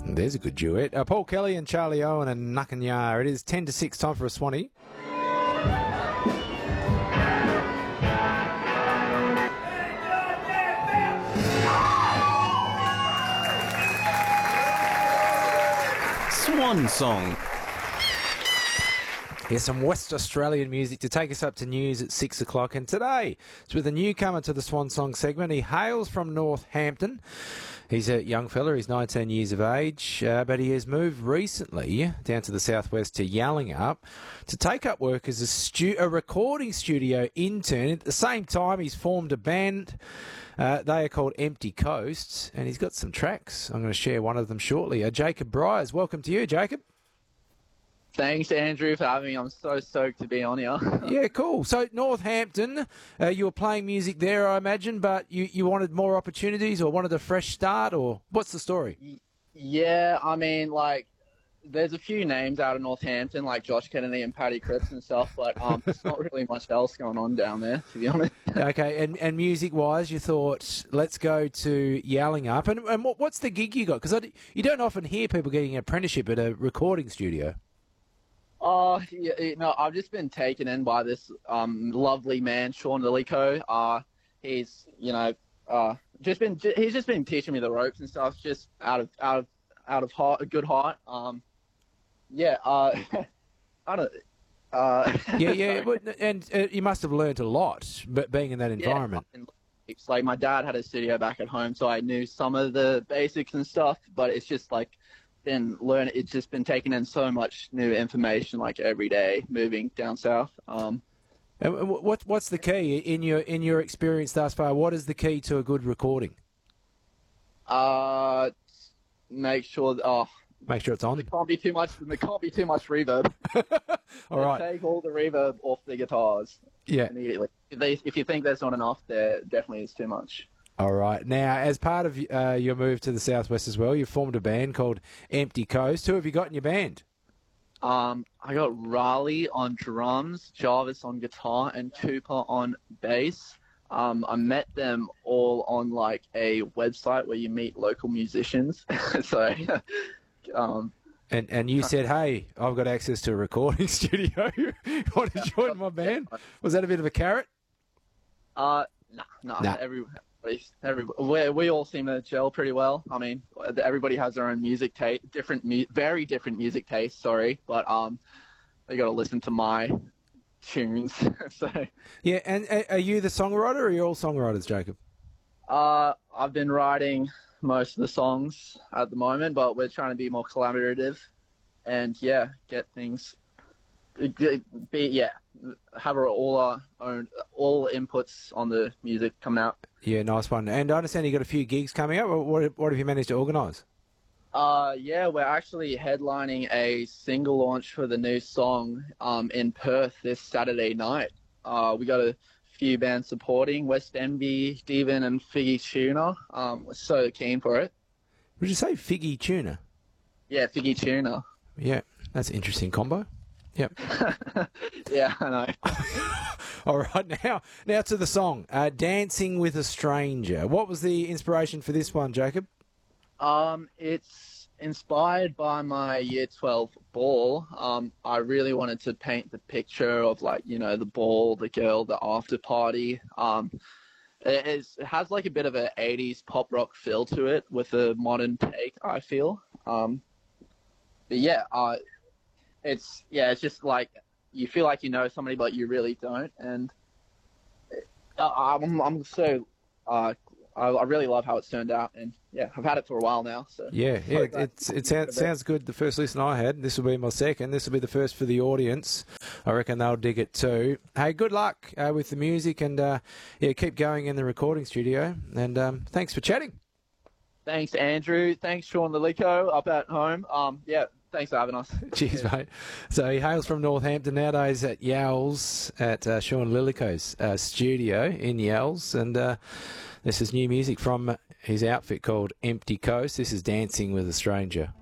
There's a good duet. Paul Kelly and Charlie Owen and Nuckanyar. It is 10 to 6, time for a Swanee. Swan song. Here's some West Australian music to take us up to news at 6 o'clock. And today, it's with a newcomer to the Swan Song segment. He hails from Northampton. He's a young fella. He's 19 years of age, but he has moved recently down to the southwest to Yallingup to take up work as a recording studio intern. At the same time, he's formed a band. They are called Empty Coast, and he's got some tracks. I'm going to share one of them shortly. Jacob Bryars, welcome to you, Jacob. Thanks, Andrew, for having me. I'm so stoked to be on here. Yeah, cool. So Northampton, you were playing music there, I imagine, but you wanted more opportunities or wanted a fresh start, or what's the story? Yeah, I mean, like, there's a few names out of Northampton, like Josh Kennedy and Paddy Cripps and stuff, but there's not really much else going on down there, to be honest. Okay, and music-wise, you thought, let's go to Yallingup. And what's the gig you got? Because you don't often hear people getting an apprenticeship at a recording studio. Oh, yeah, no, I've just been taken in by this lovely man, Sean Lillico. He's, he's just been teaching me the ropes and stuff, just out of heart, a good heart. I don't. Yeah, and you must have learned a lot, but being in that environment. Yeah, it's like my dad had a studio back at home, so I knew some of the basics and stuff. But it's just like. It's just been taking in so much new information, like every day moving down south. And what's the key in your experience thus far? What is the key to a good recording? Make sure it's on. There can't be too much reverb. All right. Take all the reverb off the guitars. Yeah. Immediately. If you think there's not enough, there definitely is too much. All right. Now, as part of your move to the southwest as well, you formed a band called Empty Coast. Who have you got in your band? I got Raleigh on drums, Jarvis on guitar, and Cooper on bass. I met them all on like a website where you meet local musicians. So, and you said, "Hey, I've got access to a recording studio. Want to join my band?" Was that a bit of a carrot? No. We all seem to gel pretty well. I mean, everybody has their own music taste, very different music tastes. Sorry, but they got to listen to my tunes. So yeah, and are you the songwriter, or are you all songwriters, Jacob? I've been writing most of the songs at the moment, but we're trying to be more collaborative, and get things. Have all our own inputs on the music coming out. Yeah, nice one. And I understand you got a few gigs coming up. What have you managed to organise? We're actually headlining a single launch for the new song in Perth this Saturday night. We got a few bands supporting, West Envy, Steven, and Figgy Tuna. We're so keen for it. Would you say Figgy Tuna? Yeah, Figgy Tuna. Yeah, that's an interesting combo. Yep. Yeah, I know. All right, now to the song, Dancing with a Stranger. What was the inspiration for this one, Jacob? It's inspired by my Year 12 ball. I really wanted to paint the picture of, like, the ball, the girl, the after party. It has like a bit of an 80s pop rock feel to it with a modern take, I feel. It's just like you feel like you know somebody, but you really don't. And I'm so I really love how it's turned out, and I've had it for a while now. So it sounds good. The first listen I had, this will be my second. This will be the first for the audience. I reckon they'll dig it too. Hey, good luck with the music, and keep going in the recording studio. And thanks for chatting. Thanks, Andrew. Thanks, Sean Lillico up at home. Thanks for having us. Cheers, mate. So he hails from Northampton nowadays at Yowls, at Sean Lillico's studio in Yowls. And this is new music from his outfit called Empty Coast. This is Dancing with a Stranger.